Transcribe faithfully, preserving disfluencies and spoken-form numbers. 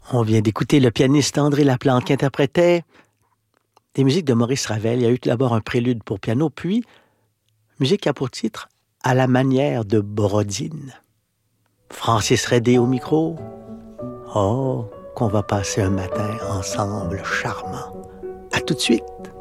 On vient d'écouter le pianiste André Laplante qui interprétait des musiques de Maurice Ravel. Il y a eu d'abord un prélude pour piano, puis musique qui a pour titre « À la manière de Borodine ». Francis Redé au micro. Oh, qu'on va passer un matin ensemble charmant. À tout de suite.